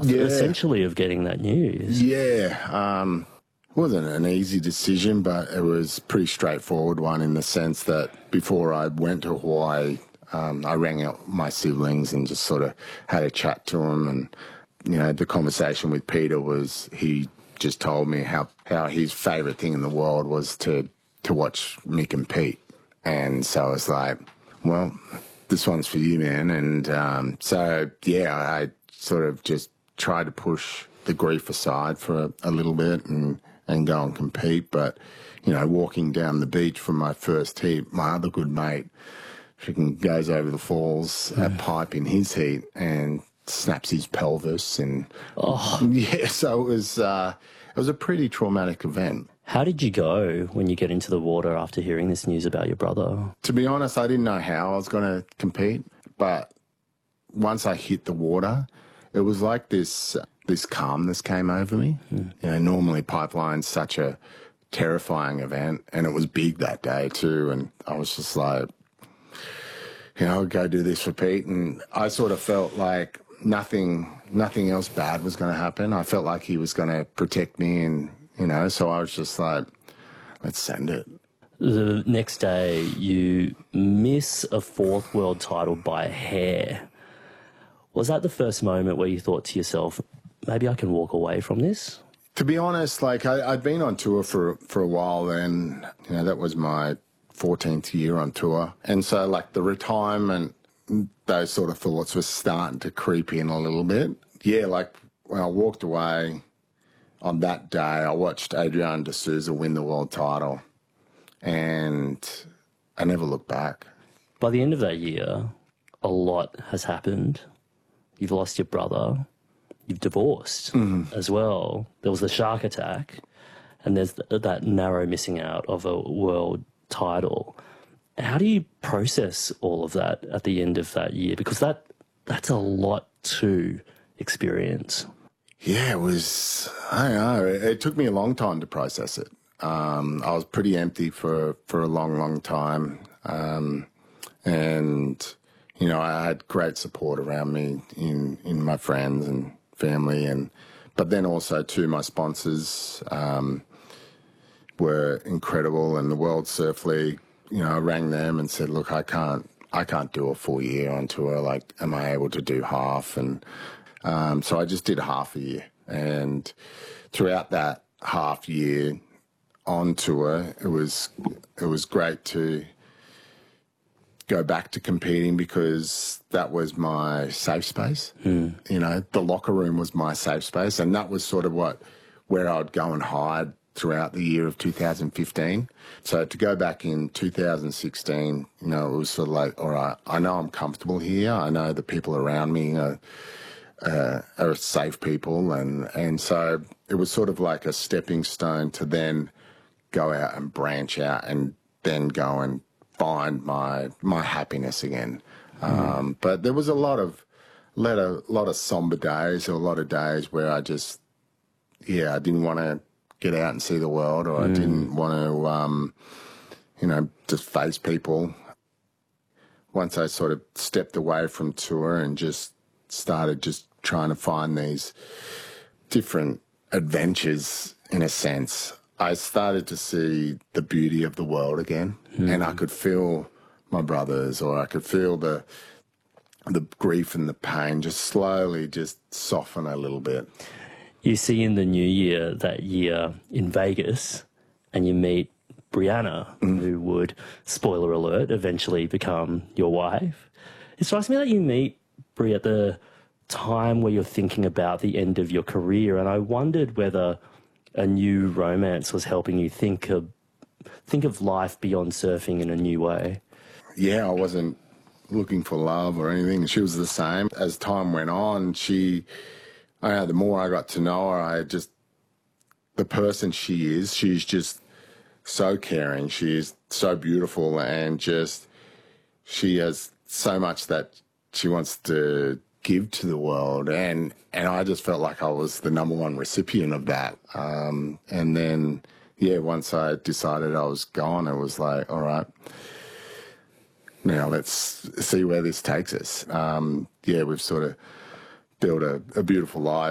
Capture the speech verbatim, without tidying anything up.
yeah. essentially, of getting that news. Yeah. Um, it wasn't an easy decision, but it was a pretty straightforward one in the sense that before I went to Hawaii, um, I rang out my siblings and just sort of had a chat to them. And, you know, the conversation with Peter was he just told me how, how his favourite thing in the world was to, to watch me compete. And so I was like, well, this one's for you, man. And um, so, yeah, I sort of just tried to push the grief aside for a, a little bit and, and go and compete. But, you know, walking down the beach from my first heat, my other good mate freaking goes over the falls, yeah. a pipe in his heat, and snaps his pelvis. And, oh. yeah, so it was, uh, it was a pretty traumatic event. How did you go when you get into the water after hearing this news about your brother? To be honest, I didn't know how I was going to compete, but once I hit the water, it was like this this calmness came over me. Mm. You know, normally Pipeline's such a terrifying event, and it was big that day too, and I was just like, you know, I'll go do this for Pete, and I sort of felt like nothing, nothing else bad was going to happen. I felt like he was going to protect me, and you know, so I was just like, let's send it. The next day, you miss a fourth world title by a hair. Was that the first moment where you thought to yourself, maybe I can walk away from this? To be honest, like I, I'd been on tour for for a while, and you know that was my fourteenth year on tour, and so like the retirement, those sort of thoughts were starting to creep in a little bit. Yeah, like when I walked away on that day, I watched Adrian de Souza win the world title, and I never looked back. By the end of that year, a lot has happened. You've lost your brother. You've divorced mm. as well. There was the shark attack, and there's th that narrow missing out of a world title. How do you process all of that at the end of that year? Because that that's a lot to experience. Yeah, it was, I don't know, it, it took me a long time to process it. Um, I was pretty empty for, for a long, long time. Um, and, you know, I had great support around me in, in my friends and family. And but then also, too, my sponsors um, were incredible. And the World Surf League, you know, I rang them and said, look, I can't, I can't do a full year on tour. Like, am I able to do half? And Um, so I just did half a year, and throughout that half year on tour, it was it was great to go back to competing because that was my safe space. Mm. You know, the locker room was my safe space, and that was sort of what where I'd go and hide throughout the year of two thousand fifteen. So to go back in two thousand sixteen, you know, it was sort of like, all right, I know I'm comfortable here. I know the people around me are Uh, are safe people, and and so it was sort of like a stepping stone to then go out and branch out and then go and find my my happiness again. Mm. Um, but there was a lot of lot of lot of somber days, or a lot of days where I just yeah I didn't want to get out and see the world, or mm. I didn't want to um, you know just face people. Once I sort of stepped away from tour and just started just trying to find these different adventures, in a sense, I started to see the beauty of the world again. Mm. And I could feel my brothers, or I could feel the the grief and the pain just slowly just soften a little bit. You see in the new year, that year in Vegas, and you meet Brianna, mm. who would, spoiler alert, eventually become your wife. It strikes me that you meet Bri at the time where you're thinking about the end of your career, and I wondered whether a new romance was helping you think of think of life beyond surfing in a new way. Yeah, I wasn't looking for love or anything. She was the same. As time went on, she, I know, the more I got to know her, I just, the person she is, she's just so caring. She is so beautiful, and just, she has so much that she wants to give to the world, and and I just felt like I was the number one recipient of that. Um, and then, yeah, once I decided I was gone, it was like, all right, now let's see where this takes us. Um, yeah, we've sort of built a, a beautiful life.